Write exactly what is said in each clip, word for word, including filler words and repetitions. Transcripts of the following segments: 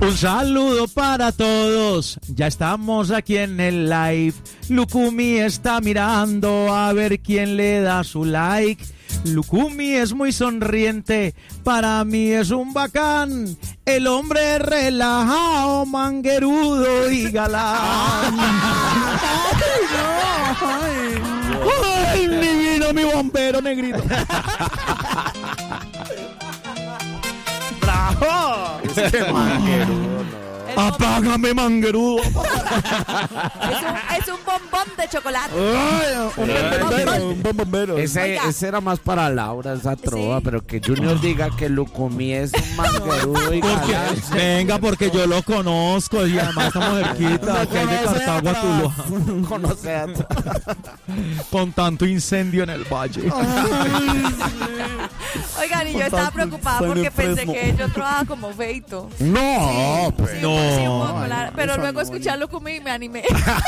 Un saludo para todos, ya estamos aquí en el live. Lucumi está mirando a ver quién le da su like. Lucumi es muy sonriente, para mí es un bacán. El hombre relajado, manguerudo y galán. ¡Ay, no! ¡Ay! ¡Ay, divino, mi bombero negrito! ¡Bravo! Es que manguerudo, no. ¡Apágame, manguerudo! Es un, es un bombón de chocolate. Ay, un bombero, un bombero. Ese, Oiga. ese era más para Laura, esa trova, Sí. pero que Junior diga que Lucumí es un manguerudo y Porque, galán. venga, porque yo lo conozco y además estamos cerquita, que hay de Cartago a Tuluá, Conoce a con tanto incendio en el valle. Oigan, y yo estaba preocupada porque pensé que yo trabajaba como feito. No, pues. Sí, No. sí, un poco, la- pero luego escucharlo como y me animé.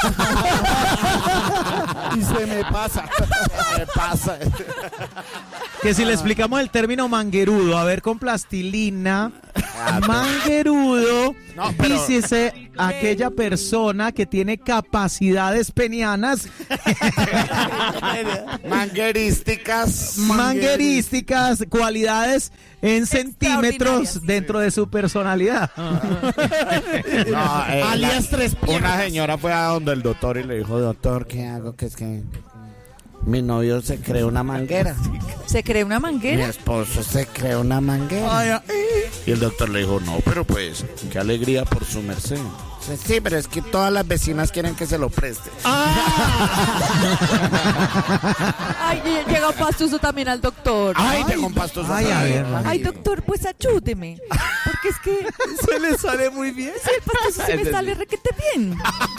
Y se me pasa. Se me pasa. Que si le explicamos el término manguerudo, a ver, con plastilina, manguerudo, No, pero- dícese aquella persona que tiene capacidades penianas, Manguerísticas. manguerísticas, cualidades en centímetros Extraordinarias. dentro de su personalidad. No, eh, Alias la- tres piernas. Una señora fue a donde el doctor y le dijo, doctor, ¿qué hago? Que es que mi novio se cree una manguera. ¿Se cree una Mi manguera? esposo se cree una manguera. Y el doctor le dijo, no, pero pues, qué alegría por su merced. Dice, sí, pero es que todas las vecinas quieren que se lo preste. Ay, ll- llega un pastuso también al doctor. Ay, te compastos. Ay, a ver, Ay, doctor, pues ayúdeme. Porque es que Se le sale muy bien. sí, el pastuso se me sale requete bien.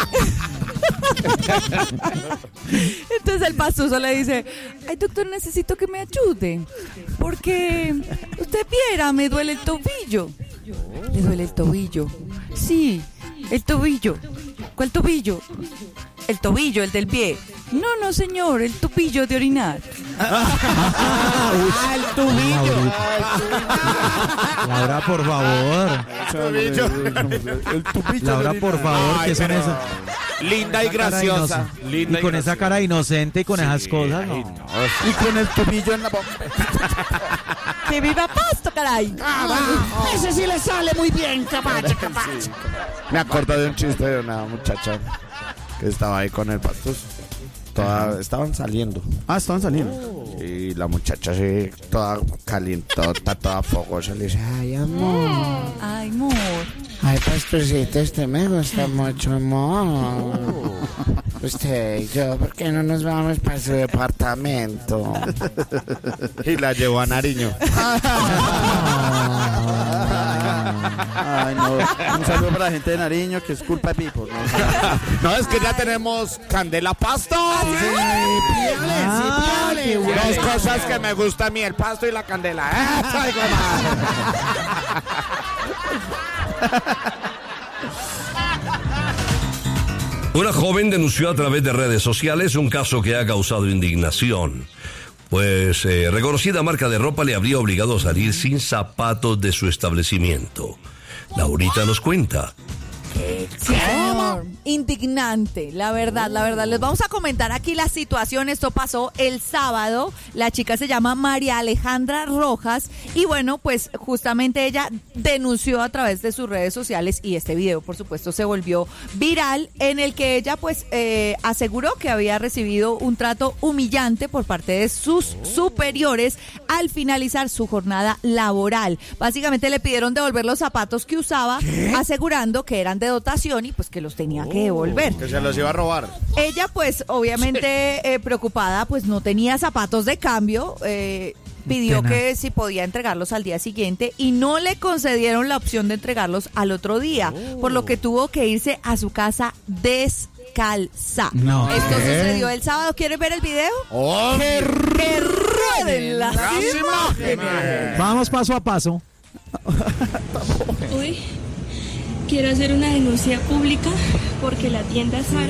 Entonces el pastuso le dice, ay, doctor, necesito que me ayude. Porque usted viera, me duele el tobillo. ¿Le duele el tobillo? Sí, el tobillo. ¿Cuál tobillo? El tobillo, el del pie. No, no, señor, el tobillo de orinar. Ah, el tubillo. Laura, por favor. El tupillo. Laura, por favor, Ay, ¿qué son pero- esas? Linda y Cara graciosa. inoc- Linda y con esa graciosa. cara inocente y con esas Sí, cosas, ay, no. no, Y con el tubillo en la boca. ¡Que viva Pasto, caray! Ese sí le sale muy bien, caballo, caballo. Me acuerdo de un chiste de una muchacha que estaba ahí con el pastor. Toda, estaban saliendo Ah, estaban saliendo. y la muchacha así, toda calientota, toda fogosa, le dice, ay, amor, Ay, amor. ay, pastorcito, este me gusta mucho, amor. Usted y yo, ¿por qué no nos vamos para su departamento? Y la llevó a Nariño. Ay, no. Un saludo para la gente de Nariño, que es culpa de Pipo. ¿No? No, es que ya tenemos Candela Pasto. Ah, qué bueno. Dos cosas que me gustan a mí, el pasto y la candela. ¡Eso, hijo de madre! Una joven denunció a través de redes sociales un caso que ha causado indignación. Pues eh, reconocida marca de ropa le habría obligado a salir sin zapatos de su establecimiento. Laurita nos cuenta. Señor, indignante, la verdad, la verdad. Les vamos a comentar aquí la situación. Esto pasó el sábado. La chica se llama María Alejandra Rojas y bueno, pues justamente ella denunció a través de sus redes sociales y este video, por supuesto, se volvió viral en el que ella pues eh, aseguró que había recibido un trato humillante por parte de sus superiores al finalizar su jornada laboral. Básicamente le pidieron devolver los zapatos que usaba, asegurando que eran de dotación y pues que los tenía que devolver. Que se los iba a robar. Ella pues obviamente eh, preocupada pues no tenía zapatos de cambio, eh, pidió Tenaz. que si podía entregarlos al día siguiente y no le concedieron la opción de entregarlos al otro día, por lo que tuvo que irse a su casa descalza. No. Esto ¿Qué? sucedió el sábado. ¿Quieren ver el video? ¡Oh! ¡Que rueden las Las imágenes! imágenes. Vamos paso a paso. Hoy quiero hacer una denuncia pública porque la tienda Zara,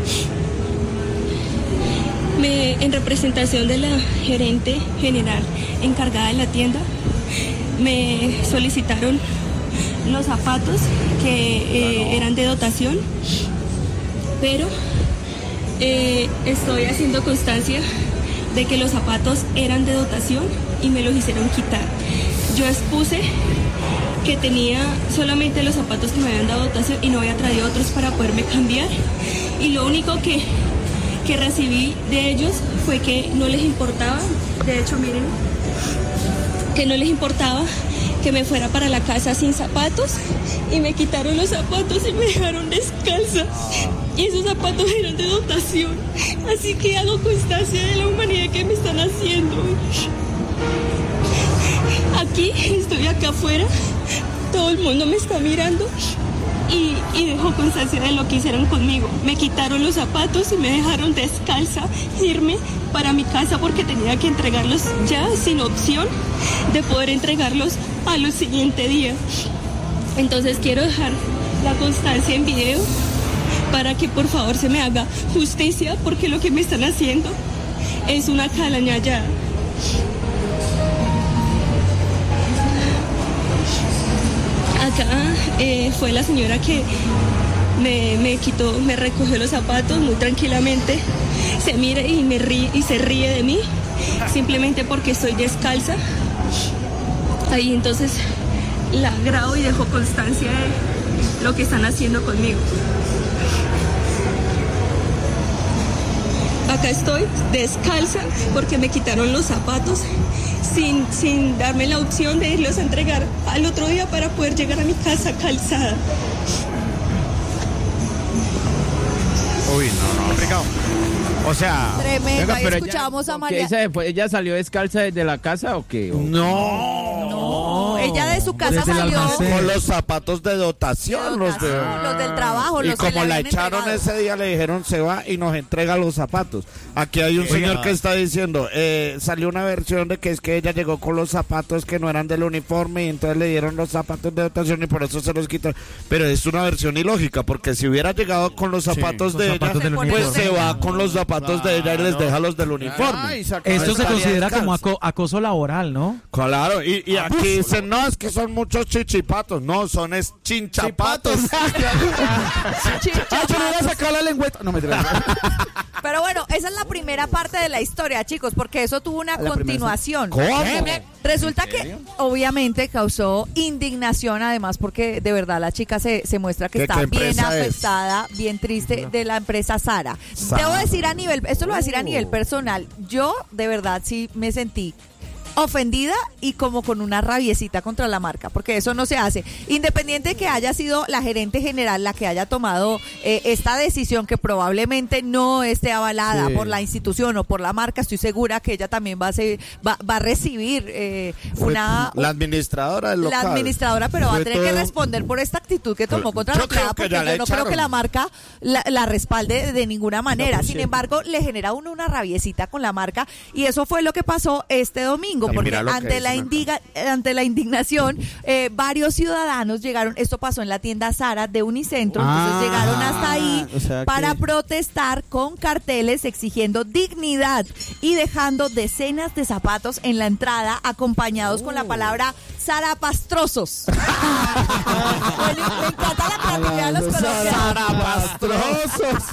me, en representación de la gerente general encargada de la tienda, me solicitaron los zapatos que eh, eran de dotación, pero eh, estoy haciendo constancia de que los zapatos eran de dotación y me los hicieron quitar. Yo expuse que tenía solamente los zapatos que me habían dado dotación y no había traído otros para poderme cambiar, y lo único que, que recibí de ellos fue que no les importaba, de hecho miren, que no les importaba que me fuera para la casa sin zapatos, y me quitaron los zapatos y me dejaron descalza, y esos zapatos eran de dotación, así que hago constancia de la humanidad que me están haciendo. Aquí, estoy acá afuera, todo el mundo me está mirando y, y dejo constancia de lo que hicieron conmigo. Me quitaron los zapatos y me dejaron descalza irme para mi casa porque tenía que entregarlos ya sin opción de poder entregarlos a los siguientes días. Entonces quiero dejar la constancia en video para que por favor se me haga justicia, porque lo que me están haciendo es una calañallada. Acá eh, fue la señora que me, me quitó, me recogió los zapatos muy tranquilamente, se mira y, me ríe, y se ríe de mí, simplemente porque estoy descalza. Ahí entonces la grabo y dejo constancia de lo que están haciendo conmigo. Acá estoy descalza porque me quitaron los zapatos sin, sin darme la opción de irlos a entregar al otro día para poder llegar a mi casa calzada. Uy, no, no. Complicado. O sea, Tremendo, Venga, ahí pero escuchamos ella, a ¿qué María. dice después? ¿Ella salió descalza desde la casa o qué? ¿O- no. No, ella de su casa Desde el salió. almacén. Con los zapatos de dotación, los de... dotación, los del trabajo, Y los que como le la habían echaron entregado. ese día, le dijeron se va y nos entrega los zapatos. Aquí hay un Oiga. señor que está diciendo, eh, salió una versión de que es que ella llegó con los zapatos que no eran del uniforme y entonces le dieron los zapatos de dotación y por eso se los quitaron. Pero es una versión ilógica, porque si hubiera llegado con los zapatos los de zapatos ella, del pues uniforme. se va con los zapatos de ella y les deja los del uniforme. Ay, se acaba Esto de se salir. considera descalzo. como aco- acoso laboral, ¿no? Claro, y, y aquí dicen, no, es que son muchos chichipatos. No, son es chinchapatos. Ah, yo le voy a sacar la lengüeta. No me traes. Pero bueno, esa es la primera parte de la historia, chicos, porque eso tuvo una La primera, continuación. ¿Cómo? Resulta que obviamente causó indignación, además porque de verdad la chica se, se muestra que ¿Qué- está qué bien empresa es? afectada, bien triste, de la empresa Sara. Sara. Debo decir a nivel, esto lo voy a decir a nivel personal, yo de verdad sí me sentí ofendida y como con una rabiecita contra la marca, porque eso no se hace. Independiente de que haya sido la gerente general la que haya tomado eh, esta decisión, que probablemente no esté avalada Sí. por la institución o por la marca, estoy segura que ella también va a, ser- va, va a recibir eh, Fue una... la administradora del la local. administradora, pero va a Fue tener que todo- responder por esta actitud que tomó contra Yo la empleada, creo que porque ya la yo no creo echaron. que la marca la, la respalde de ninguna manera. por Sin cierto. embargo, le genera a uno una rabiecita con la marca, y eso fue lo que pasó este domingo, Y porque mira lo que ante dicen la, acá. indiga, ante la indignación, eh, varios ciudadanos llegaron, esto pasó en la tienda Sara de Unicentro, Ah, entonces llegaron hasta ahí o sea para que- protestar con carteles exigiendo dignidad y dejando decenas de zapatos en la entrada, acompañados con la palabra zarapastrosos. Bueno, me encanta la creatividad de los colombianos.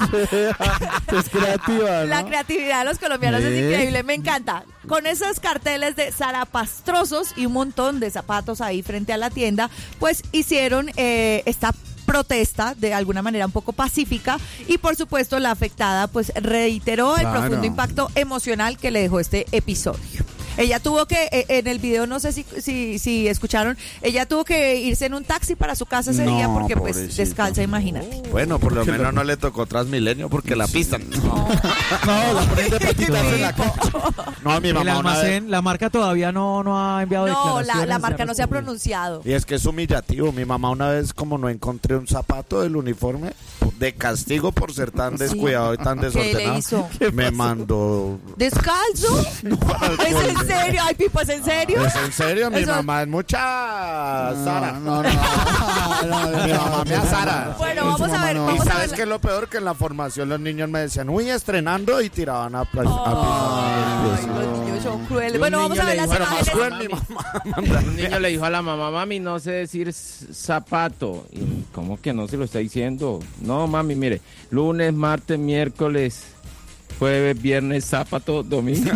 Es creativa, ¿no? La creatividad de los colombianos es Sí. increíble, me encanta. Con esos carteles de zarapastrosos y un montón de zapatos ahí frente a la tienda, pues hicieron eh, esta protesta de alguna manera un poco pacífica, y por supuesto la afectada pues reiteró el Claro. profundo impacto emocional que le dejó este episodio. Ella tuvo que, eh, en el video, no sé si, si, si escucharon, ella tuvo que irse en un taxi para su casa ese No, día porque pues pobrecita. descalza, imagínate. Bueno, por lo menos no le tocó Transmilenio porque la pistan. No, la ponen de patitas en la cara. No, mi El mamá una vez. almacén, la marca todavía no, no ha enviado No, la, declaraciones. la marca no se ha respondido. pronunciado. Y es que es humillativo. Mi mamá una vez, como no encontré un zapato del uniforme, de castigo por ser tan descuidado y tan ¿Qué le desordenado, hizo? me mandó... ¿Descalzo? para el ¿Es en cole. serio? Ay, Pipo, ¿es en serio? ¿Es en serio? Mi Eso- mamá es mucha... Sara. No, no, no. Mi mamá me azara. Bueno, vamos a ver. Y Vamos a sabes ver. qué es lo peor, que en la formación los niños me decían, uy, estrenando, y tiraban a pla- a Ay, los niños son crueles. Un Bueno, vamos niño a ver le las dijo a la Más imágenes. cruel mi mamá. Un niño le dijo a la mamá, mami, no sé decir s- zapato. Y, ¿cómo que no se lo está diciendo? No, mami, mire, lunes, martes, miércoles, jueves, viernes, sábado, domingo.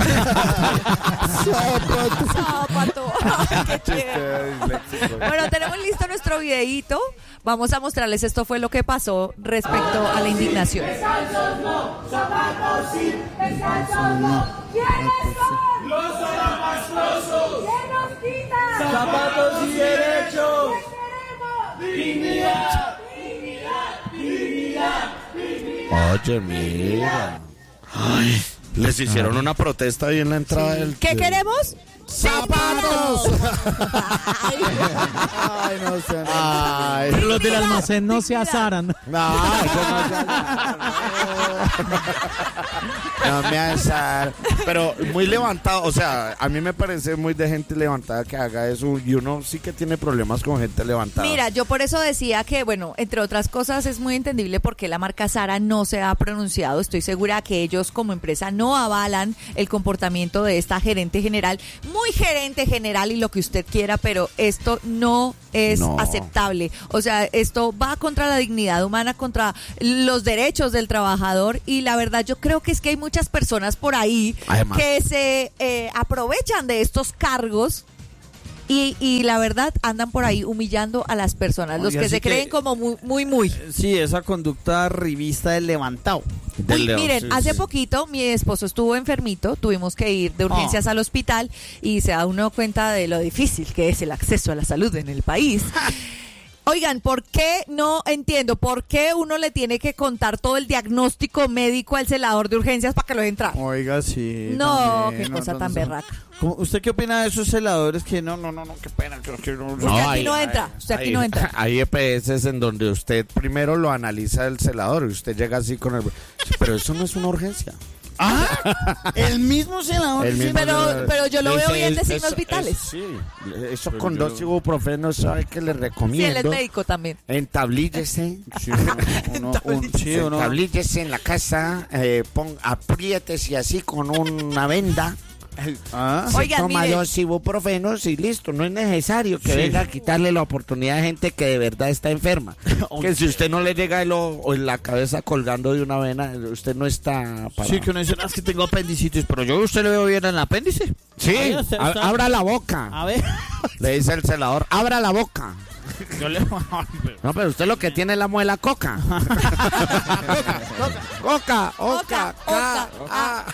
Zapato. Qué chévere. Bueno, tenemos listo nuestro videíto. Vamos a mostrarles esto fue lo que pasó respecto a la indignación. Descalzos no, zapatos sí, descalzos no. ¿Quiénes son? Los zarapastrosos. ¿Quién nos quita? Zapatos y derechos. ¿Qué queremos? Dignidad, dignidad, dignidad. Oye, mira. Ay, les hicieron una protesta ahí en la entrada del... ¿Qué queremos? ¡Zapatos! Ay, no sé. Ay. Pero los del almacén no se azaran. No, eso no se No me azar. Pero muy levantado, o sea, a mí me parece muy de gente levantada que haga eso, y uno sí que tiene problemas con gente levantada. Mira, yo por eso decía que, bueno, entre otras cosas es muy entendible porque la marca Zara no se ha pronunciado. Estoy segura que ellos como empresa no avalan el comportamiento de esta gerente general, muy gerente general y lo que usted quiera, pero esto no es No. aceptable. O sea, esto va contra la dignidad humana, contra los derechos del trabajador, y la verdad yo creo que es que hay muchas personas por ahí Además. que se eh, aprovechan de estos cargos. Y, y la verdad andan por ahí humillando a las personas, los Oiga, que así se creen que- como muy, muy, muy. Sí, esa conducta revista del levantado. Del Uy, león, miren, sí, hace sí. poquito mi esposo estuvo enfermito, tuvimos que ir de urgencias Oh. al hospital y se da uno cuenta de lo difícil que es el acceso a la salud en el país. Oigan, ¿por qué no entiendo? ¿Por qué uno le tiene que contar todo el diagnóstico médico al celador de urgencias para que lo deje entrar? Oiga, sí. No, también, qué cosa no, tan no, berraca. ¿Cómo- ¿Usted qué opina de esos celadores que no, no, no, no, qué pena? Que, que no, Usted aquí hay- no entra, usted aquí hay- no entra. Hay E P S en donde usted primero lo analiza el celador y usted llega así con el... Pero eso no es una urgencia. Ah, el mismo celador. El dice- mismo Pero, celador. pero yo lo Dice, veo bien de es- signos eso- vitales. es- sí, eso con dos ibuprofeno, ¿sabe que le Sí, recomiendo? él es médico también. Entablíllese. Sí, uno, uno- un- sí, uno- Entablíllese en la casa, eh, pon, apriétese así con una venda. Ah, Se Oigan, toma miren. dos ibuprofenos y listo. No es necesario que Sí. venga a quitarle la oportunidad a gente que de verdad está enferma. Que si usted no le llega el o en la cabeza colgando de una vena, usted no está para... sí, que uno dice, "No, es que tengo apendicitis", pero yo a usted le veo bien en el apéndice. Sí, Ahí está, a- está. abra la boca. A ver. Le dice el celador, abra la boca. Yo le... No, pero usted lo que tiene es la muela coca. coca, coca, Oca, oca, oca, ca- ah,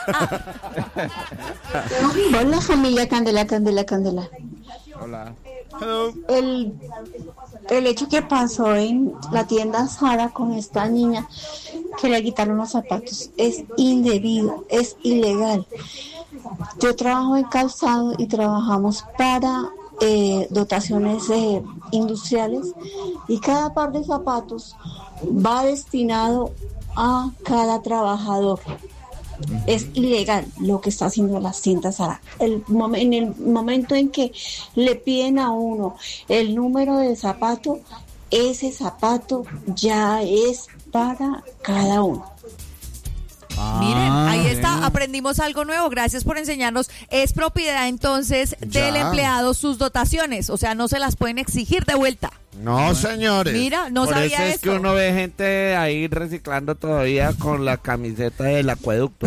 Hola familia Candela, Candela, Candela. Hola. El, el hecho que pasó en la tienda Zara con esta niña que le quitaron los zapatos es indebido, es ilegal. Yo trabajo en calzado y trabajamos para eh, dotaciones eh, industriales, y cada par de zapatos va destinado a cada trabajador. Es ilegal lo que está haciendo las tiendas Zara. El mom- en el momento en que le piden a uno el número de zapato, ese zapato ya es para cada uno. Miren, ahí Ah, está, bueno. aprendimos algo nuevo, gracias por enseñarnos. Es propiedad entonces del Ya. empleado sus dotaciones, o sea, no se las pueden exigir de vuelta. No, señores. Mira, no Por sabía eso es eso. que uno ve gente ahí reciclando todavía con la camiseta del acueducto.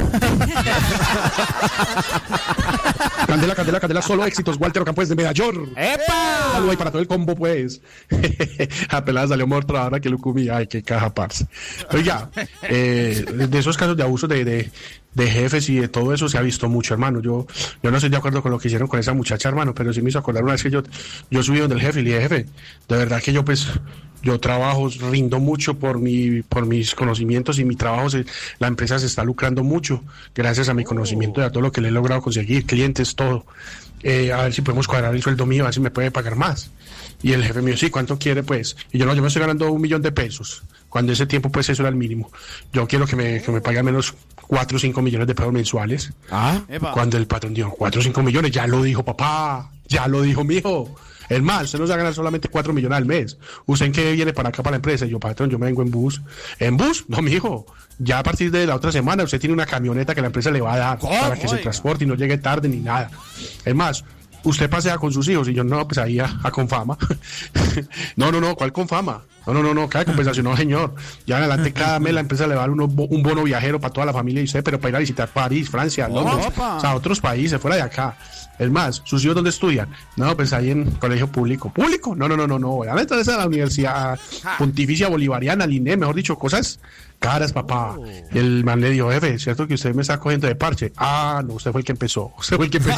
Candela, Candela, Candela, solo éxitos. Walter Ocampo desde Medellín. ¡Epa! Saludos ahí para todo el combo, pues. Apenas salió muerto ahora que lo comí. Ay, qué caja, parce. Oiga, eh, de esos casos de abuso de, de, de jefes y de todo eso se ha visto mucho, hermano. Yo, yo no estoy de acuerdo con lo que hicieron con esa muchacha, hermano, pero sí me hizo acordar una vez que yo, yo subí donde el jefe y le dije, jefe, de verdad que yo, pues, yo trabajo, rindo mucho por mi, por mis conocimientos, y mi trabajo, se, la empresa se está lucrando mucho gracias a mi conocimiento y a todo lo que le he logrado conseguir, clientes, todo. Eh, a ver si podemos cuadrar el sueldo mío, a ver si me puede pagar más. Y el jefe mío, sí, ¿cuánto quiere, pues? Y yo, no, yo me estoy ganando un millón de pesos. Cuando ese tiempo, pues, eso era el mínimo. Yo quiero que me, que me pague al menos cuatro o cinco millones de pesos mensuales. Ah, Epa. Cuando el patrón dijo, cuatro o cinco millones, ya lo dijo, papá. Ya lo dijo mi hijo. Es más, usted nos va a ganar solamente cuatro millones al mes. ¿Usted en qué viene para acá, para la empresa? Y yo, patrón, yo me vengo en bus. ¿En bus? No, mijo. Ya a partir de la otra semana usted tiene una camioneta que la empresa le va a dar para que se transporte y no llegue tarde ni nada. Es más, usted pasea con sus hijos y yo, no, pues ahí a, a Confama. No, no, no, ¿cuál Confama? No, no, no, no, cada compensación, no, señor. Ya en adelante cada mes la empresa le va a dar uno, un bono viajero para toda la familia y usted, pero para ir a visitar París, Francia, Londres, o sea, otros países, fuera de acá. Es más, ¿sus hijos dónde estudian? No, pues ahí en colegio público. ¿Público? No, no, no, no, no. Van a entrar a la Universidad Pontificia Bolivariana, al I N E, mejor dicho, cosas caras, papá. Y el man le dijo, jefe, ¿cierto que usted me está cogiendo de parche? Ah, no, usted fue el que empezó. Usted fue el que empezó.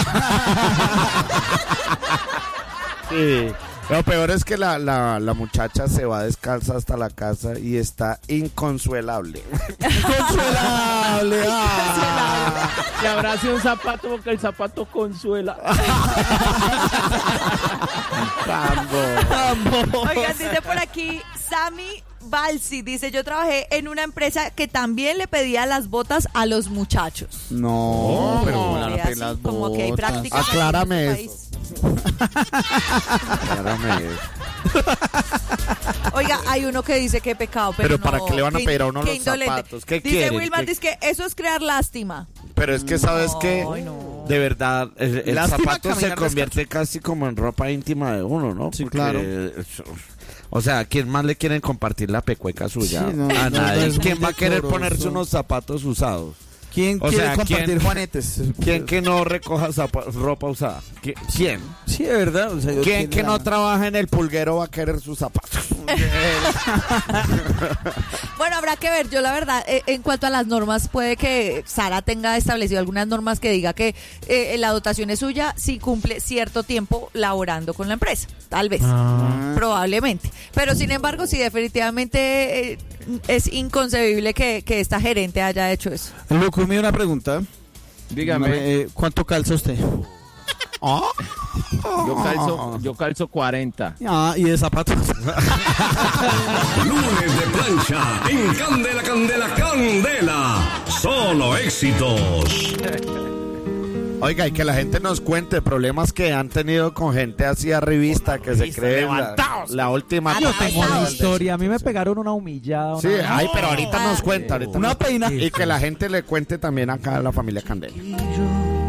Sí. Lo peor es que la, la, la muchacha se va descalza hasta la casa y está inconsuelable. Inconsuelable. Ah. Le abrace un zapato porque el zapato consuela. Oigan, dice por aquí Sammy Balsi, dice, yo trabajé en una empresa que también le pedía las botas a los muchachos. No, pero Oh, van a pedir las botas. como que hay prácticas aquí en Aclárame este eso. país. Aclárame eso. Oiga, hay uno que dice que pecado, pero, Pero ¿para no, qué le van a qué- pedir a uno qué los indolente. zapatos? ¿Qué Dice quieren? Wilmar, ¿Qué- dice que eso es crear lástima. Pero es que sabes que Ay, no. de verdad el, el Lástima zapato se caminar convierte casi como en ropa íntima de uno, ¿no? Sí, Porque, claro. eso- o sea, ¿a quién más le quieren compartir la pecueca suya? Sí, no, a no, nadie. es muy ¿Quién va a querer decoroso. ponerse unos zapatos usados? ¿Quién O quiere sea, compartir ¿quién- juanetes? ¿Quién que no recoja zapa- ropa usada? ¿Qui- ¿Quién? Sí, de verdad. O sea, yo ¿Quién que quiero no la- trabaja en el pulguero va a querer sus zapatos? Bueno, habrá que ver. Yo la verdad, eh, en cuanto a las normas, puede que Sara tenga establecido algunas normas que diga que eh, la dotación es suya si cumple cierto tiempo laborando con la empresa. Tal vez. Ah. Probablemente. Pero sin embargo, sí, definitivamente eh, es inconcebible que, que esta gerente haya hecho eso. Lucumi, una pregunta. Dígame. Eh, ¿Cuánto calza usted? ¿Ah? Yo calzo, yo calzo cuarenta. Ah, ¿y de zapatos? Lunes de plancha en Candela, Candela, Candela. Solo éxitos. Oiga, y que la gente nos cuente problemas que han tenido con gente así a revista que se cree la, la última. Yo cosa tengo una del historia. A mí me pegaron una humillada. Sí, una- ay, pero ahorita nos cuenta. Ahorita Una nos- peina. Y que la gente le cuente también acá a la familia Candela.